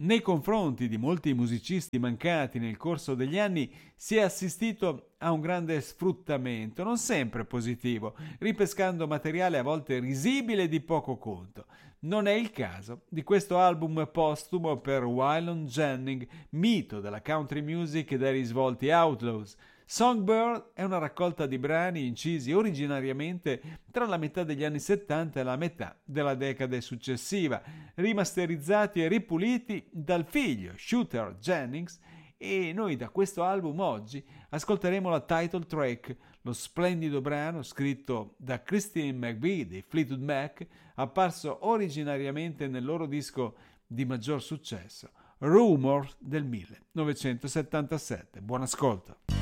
Nei confronti di molti musicisti mancati nel corso degli anni si è assistito a un grande sfruttamento, non sempre positivo, ripescando materiale a volte risibile e di poco conto. Non è il caso di questo album postumo per Waylon Jennings, mito della country music e dei risvolti Outlaws. Songbird è una raccolta di brani incisi originariamente tra la metà degli anni 70 e la metà della decade successiva, rimasterizzati e ripuliti dal figlio Shooter Jennings, e noi da questo album oggi ascolteremo la title track, lo splendido brano scritto da Christine McVie dei Fleetwood Mac, apparso originariamente nel loro disco di maggior successo, Rumors del 1977. Buon ascolto!